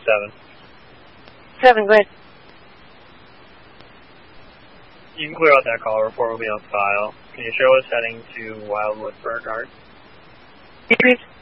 7. 7, go ahead. You can clear out that call. Report will be on file. Can you show us heading to Wildwood for a guard? Repeat.